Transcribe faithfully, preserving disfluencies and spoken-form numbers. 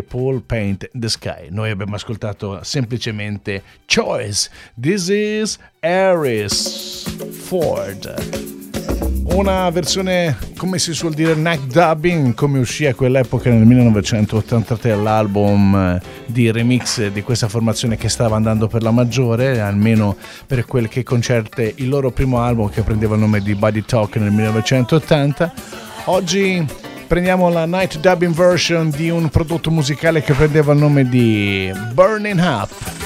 Paul, Paint the Sky. Noi abbiamo ascoltato semplicemente Choice. This is Harris Ford. Una versione, come si suol dire, neck dubbing, come uscì a quell'epoca nel millenovecentottantatré l'album di remix di questa formazione che stava andando per la maggiore, almeno per quel che concerne il loro primo album che prendeva il nome di Body Talk nel millenovecentottanta. Oggi prendiamo la night dubbing version di un prodotto musicale che prendeva il nome di Burning Up.